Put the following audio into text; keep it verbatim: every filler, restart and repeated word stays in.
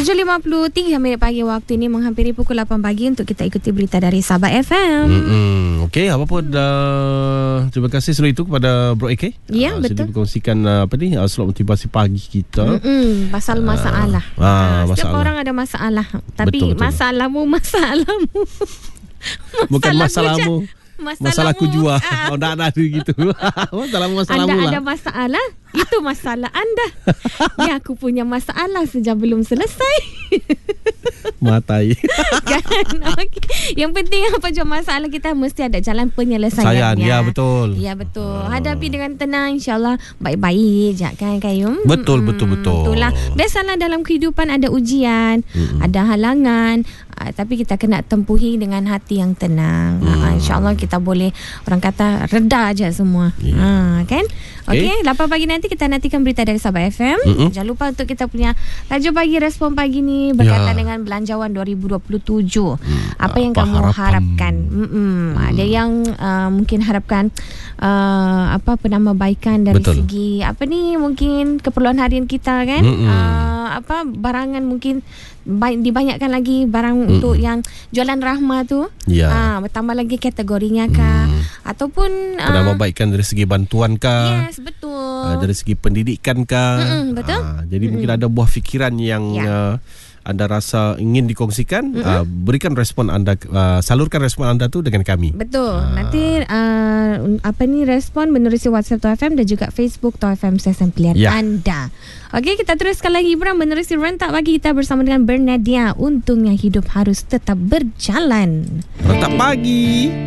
tujuh lima puluh tiga minit pagi waktu ini menghampiri pukul lapan pagi untuk kita ikuti berita dari Sabah F M. Mm-hmm. Okey, apa pun uh, terima kasih seluruh itu kepada Bro A K. Ya, uh, betul. Sudah berkongsikan uh, apa ni uh, slot motivasi pagi kita. Mm-mm, pasal masalah. Uh, uh, Setiap masalah. orang ada masalah. Tapi Betul, betul. masalahmu masalahmu. Bukan masalahmu. Masalahmu. Masalahku jua. Ah. Oh, nak ada gitu. Masalahmu masalahmu Anda lah. ada masalah, itu masalah anda. Ni aku punya masalah sejak belum selesai. Matai. Kan? Okay. Yang penting apa je masalah kita mesti ada jalan penyelesaiannya. Sayang, ya betul. Ya betul. Hadapi dengan tenang, insya-Allah baik-baik je kan Kayum. Betul, betul, betul. Itulah. Biasalah dalam kehidupan ada ujian, hmm. ada halangan, uh, tapi kita kena tempuhi dengan hati yang tenang. Hmm. Uh, insya-Allah kita boleh, orang kata, reda aja semua. Yeah. Uh, kan? Okey, okay. lapan pagi nanti kita nantikan berita dari Sabah F M. Mm-hmm. Jangan lupa untuk kita punya Tajuk Pagi Respon pagi ni berkaitan yeah. dengan belanjawan dua ribu dua puluh tujuh. Hmm. Apa yang apa kamu harapan? harapkan? Hmm. Ada yang uh, mungkin harapkan uh, apa penambahbaikan dari Betul. segi apa ni, mungkin keperluan harian kita kan? Uh, apa barangan mungkin baik dibanyakkan lagi barang mm. untuk yang jualan rahmah tu. Ya. Uh, bertambah lagi kategorinya kah? Mm. Ataupun penambahbaikan uh, dari segi bantuan kah? Yes, betul. Uh, dari segi pendidikan kah? Mm-mm, betul. Uh, jadi Mm-mm. mungkin ada buah fikiran yang ya. uh, anda rasa ingin dikongsikan, mm-hmm. uh, berikan respon anda, uh, salurkan respon anda tu dengan kami. Betul. Uh. Nanti uh, apa ni respon menerusi WhatsApp T O F M dan juga Facebook T O F M Stesen Pilihan ya. anda. Okey, kita teruskan lagi hiburan menerusi rentak pagi kita bersama dengan Bernadia. Untungnya hidup harus tetap berjalan. Rentak pagi.